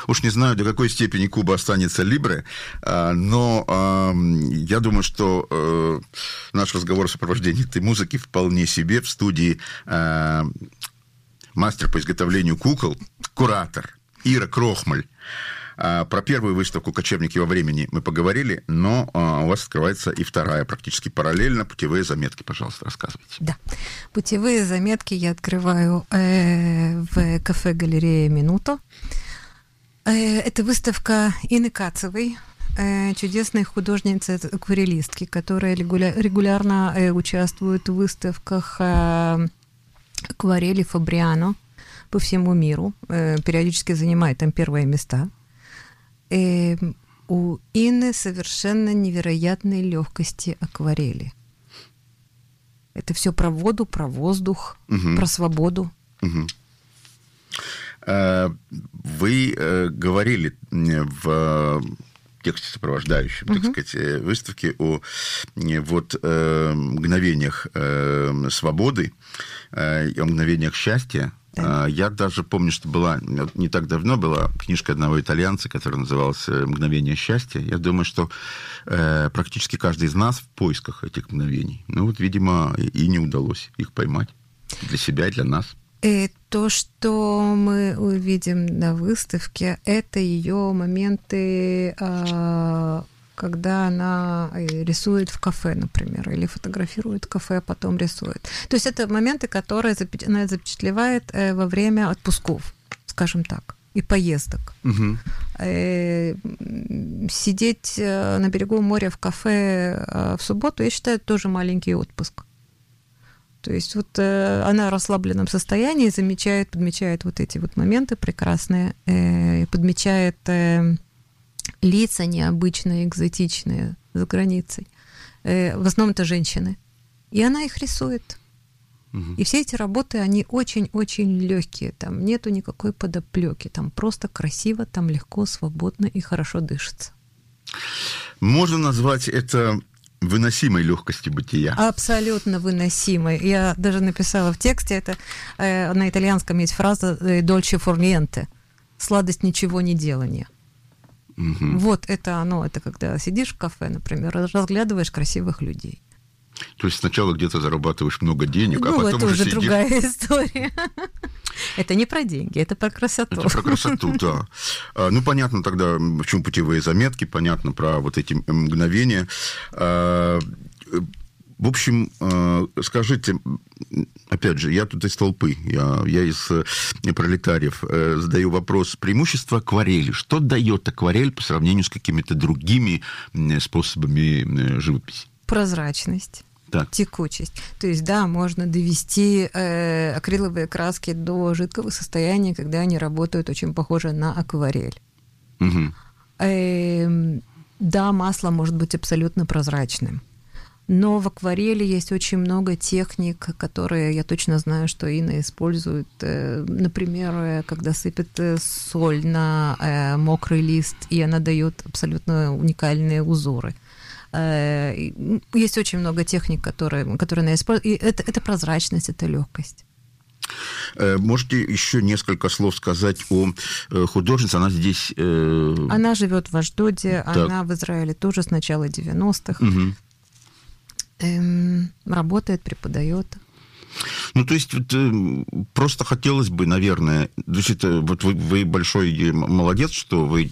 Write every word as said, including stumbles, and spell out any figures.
Уж не знаю, до какой степени Куба останется либре, но я думаю, что наш разговор о сопровождении этой музыки вполне себе. В студии мастер по изготовлению кукол, куратор Ира Крохмаль. Про первую выставку «Кочевники во времени» мы поговорили, но у вас открывается и вторая, практически параллельно. Путевые заметки, пожалуйста, рассказывайте. Да. Путевые заметки я открываю э, в кафе-галерее «Минуто». Э, это выставка Инны Кацевой, э, чудесной художницы-акварелистки, которая регуля- регулярно э, участвует в выставках э, акварели Фабриано по всему миру, э, периодически занимает там первые места. Э, у Инны совершенно невероятной легкости акварели. Это все про воду, про воздух, угу. про свободу. Угу. Вы говорили в тексте сопровождающем, угу. так сказать, выставки о вот, мгновениях свободы, о мгновениях счастья. Да. Я даже помню, что была, не так давно была книжка одного итальянца, которая называлась «Мгновение счастья». Я думаю, что э, практически каждый из нас в поисках этих мгновений. Ну вот, видимо, и не удалось их поймать для себя и для нас. И то, что мы увидим на выставке, это ее моменты, э, когда она рисует в кафе, например, или фотографирует в кафе, а потом рисует. То есть это моменты, которые она запечатлевает во время отпусков, скажем так, и поездок. Угу. Сидеть на берегу моря в кафе в субботу, я считаю, тоже маленький отпуск. То есть вот она в расслабленном состоянии замечает, подмечает вот эти вот моменты прекрасные, подмечает лица необычные, экзотичные за границей. В основном это женщины. И она их рисует. Угу. И все эти работы, они очень-очень легкие. Там нету никакой подоплеки. Там просто красиво, там легко, свободно и хорошо дышится. Можно назвать это выносимой легкостью бытия? Абсолютно выносимой. Я даже написала в тексте, это э, на итальянском есть фраза «dolce far niente» — сладость ничего не делания. Угу. Вот это оно, это когда сидишь в кафе, например, разглядываешь красивых людей. То есть сначала где-то зарабатываешь много денег, ну, а потом это уже уже сидишь... другая история. Это не про деньги, это про красоту. Это про красоту, да. Ну, понятно тогда, почему путевые заметки, понятно про вот эти мгновения. В общем, скажите, опять же, я тут из толпы, я, я из пролетариев, задаю вопрос. Преимущество акварели. Что дает акварель по сравнению с какими-то другими способами живописи? Прозрачность. Так. Текучесть. То есть, да, можно довести э, акриловые краски до жидкого состояния, когда они работают очень похоже на акварель. Угу. Э, да, масло может быть абсолютно прозрачным. Но в акварели есть очень много техник, которые я точно знаю, что Инна использует. Например, когда сыпет соль на мокрый лист, и она дает абсолютно уникальные узоры. Есть очень много техник, которые, которые она использует. И это, это прозрачность, это легкость. Можете еще несколько слов сказать о художнице? Она здесь... Она живет в Ашдоде, так. Она в Израиле тоже с начала девяностых. Угу. Работает, преподает. Ну, то есть, вот, просто хотелось бы, наверное, значит, вот вы, вы большой молодец, что вы